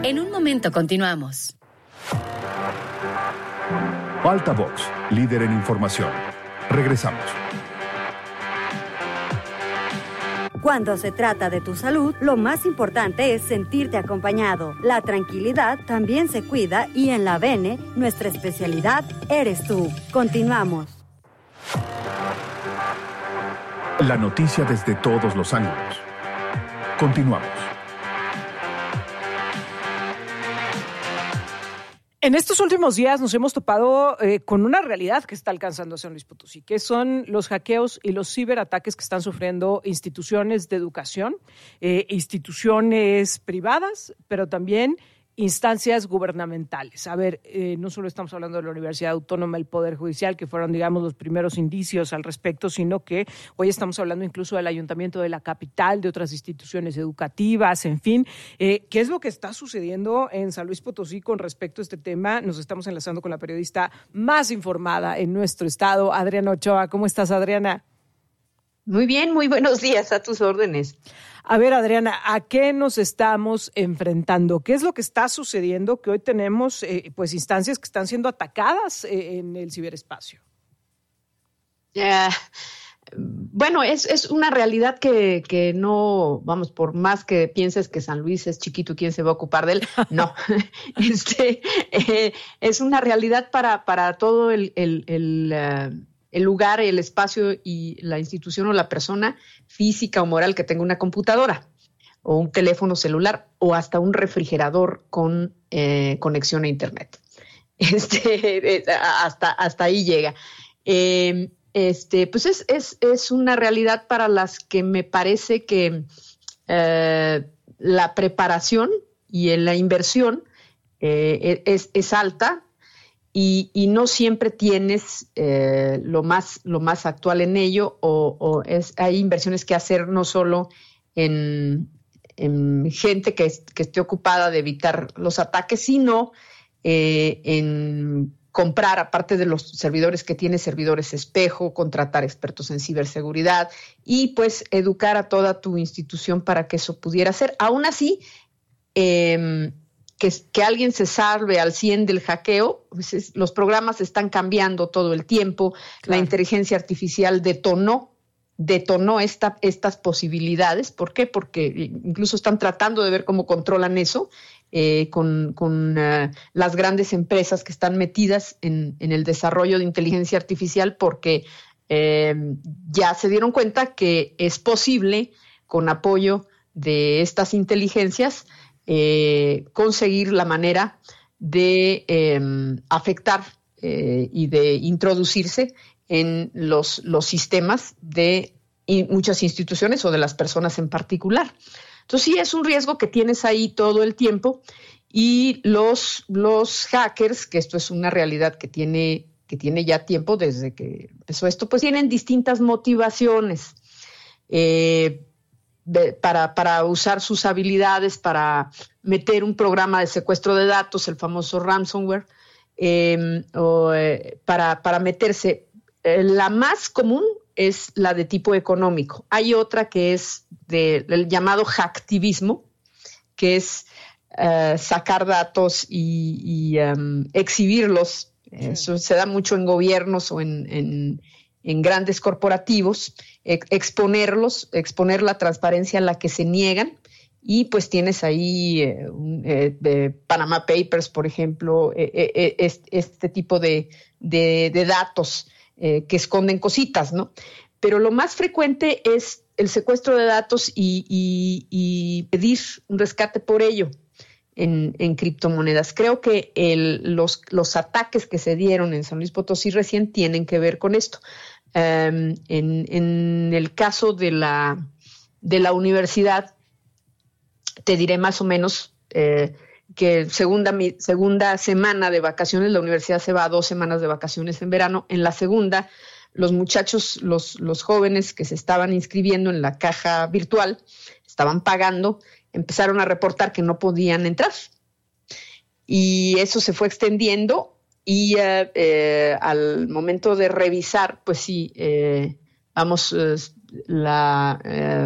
En un momento continuamos. Altavox, líder en información. Regresamos. Cuando se trata de tu salud, lo más importante es sentirte acompañado. La tranquilidad también se cuida y en la Bene, nuestra especialidad eres tú. Continuamos. La noticia desde todos los ángulos. Continuamos. En estos últimos días nos hemos topado con una realidad que está alcanzando a San Luis Potosí, que son los hackeos y los ciberataques que están sufriendo instituciones de educación, instituciones privadas, pero también instancias gubernamentales. A ver, no solo estamos hablando de la Universidad Autónoma del Poder Judicial, que fueron, digamos, los primeros indicios al respecto, sino que hoy estamos hablando incluso del Ayuntamiento de la capital, de otras instituciones educativas, en fin. ¿Qué es lo que está sucediendo en San Luis Potosí con respecto a este tema? Nos estamos enlazando con la periodista más informada en nuestro estado, Adriana Ochoa. ¿Cómo estás, Adriana? Muy bien, muy buenos días, a tus órdenes. A ver, Adriana, ¿a qué nos estamos enfrentando? ¿Qué es lo que está sucediendo? Que hoy tenemos pues instancias que están siendo atacadas en el ciberespacio. Bueno, es una realidad que no, vamos, por más que pienses que San Luis es chiquito y quién se va a ocupar de él, no. Es una realidad para todo el lugar, el espacio y la institución o la persona física o moral que tenga una computadora o un teléfono celular o hasta un refrigerador con conexión a internet. Hasta ahí llega. Pues es una realidad para las que me parece que la preparación y la inversión es alta. Y no siempre tienes lo más actual en ello, hay inversiones que hacer no solo en gente que esté ocupada de evitar los ataques, sino en comprar, aparte de los servidores que tiene, servidores espejo, contratar expertos en ciberseguridad y pues educar a toda tu institución para que eso pudiera ser. Aún así, que alguien se salve al 100 del hackeo, pues los programas están cambiando todo el tiempo, claro. La inteligencia artificial detonó estas posibilidades. ¿Por qué? Porque incluso están tratando de ver cómo controlan eso con las grandes empresas que están metidas en el desarrollo de inteligencia artificial, porque ya se dieron cuenta que es posible, con apoyo de estas inteligencias, conseguir la manera de afectar y de introducirse en los sistemas de muchas instituciones o de las personas en particular. Entonces sí es un riesgo que tienes ahí todo el tiempo y los hackers, que esto es una realidad que tiene ya tiempo desde que empezó esto, pues tienen distintas motivaciones. Para usar sus habilidades, para meter un programa de secuestro de datos, el famoso ransomware, para meterse. La más común es la de tipo económico. Hay otra que es del llamado hacktivismo, que es sacar datos y exhibirlos. Eso se da mucho en gobiernos o en grandes corporativos, exponer la transparencia a la que se niegan, y pues tienes ahí Panama Papers, por ejemplo, este tipo de datos que esconden cositas, ¿no? Pero lo más frecuente es el secuestro de datos y pedir un rescate por ello en criptomonedas. Creo que los ataques que se dieron en San Luis Potosí recién tienen que ver con esto. En el caso de la universidad, te diré más o menos que segunda semana de vacaciones, la universidad se va a 2 semanas de vacaciones en verano. En la segunda, los muchachos, los jóvenes que se estaban inscribiendo en la caja virtual, estaban pagando, empezaron a reportar que no podían entrar. Y eso se fue extendiendo. Y al momento de revisar, pues sí,